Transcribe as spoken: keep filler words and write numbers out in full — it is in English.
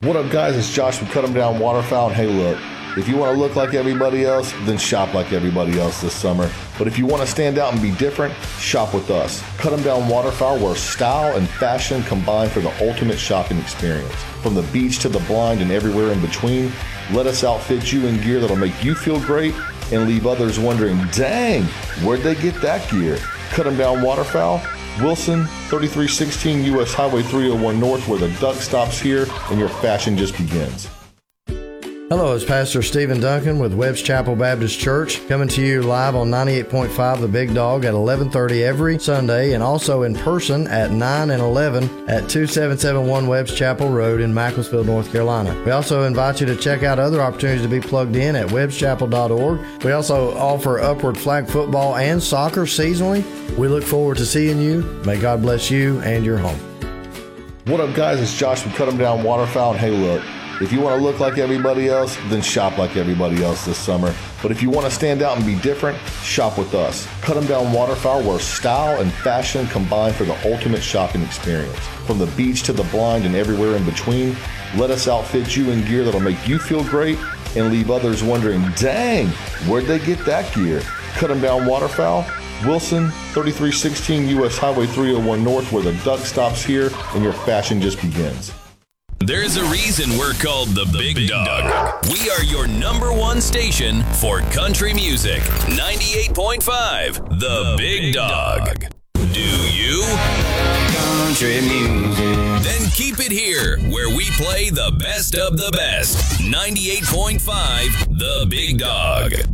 What up, guys? It's Josh from Cut 'em Down Waterfowl. And hey, look, if you want to look like everybody else, then shop like everybody else this summer. But if you want to stand out and be different, shop with us. Cut 'em Down Waterfowl, where style and fashion combine for the ultimate shopping experience. From the beach to the blind and everywhere in between, let us outfit you in gear that'll make you feel great and leave others wondering, dang, where'd they get that gear? Cut 'em Down Waterfowl, Wilson, thirty-three sixteen U S Highway three oh one North, where the duck stops here and your fashion just begins. Hello, it's Pastor Stephen Duncan with Webb's Chapel Baptist Church, coming to you live on ninety-eight point five The Big Dog at eleven thirty every Sunday, and also in person at nine and eleven at two seven seven one Webb's Chapel Road in Macclesfield, North Carolina. We also invite you to check out other opportunities to be plugged in at webbs chapel dot org. We also offer upward flag football and soccer seasonally. We look forward to seeing you. May God bless you and your home. What up, guys? It's Josh from Cut 'em Down Waterfowl. And hey, look, if you want to look like everybody else, then shop like everybody else this summer. But if you want to stand out and be different, shop with us. Cut 'em Down Waterfowl, where style and fashion combine for the ultimate shopping experience. From the beach to the blind and everywhere in between, let us outfit you in gear that'll make you feel great and leave others wondering, dang, where'd they get that gear? Cut 'em Down Waterfowl, Wilson, thirty-three sixteen U S Highway three oh one North, where the duck stops here and your fashion just begins. There's a reason we're called the, the Big, Big Dog. Dog. We are your number one station for country music. ninety-eight point five, The Big, Big Dog. Dog. Do you? Country music. Then keep it here, where we play the best of the best. ninety-eight point five, The Big Dog.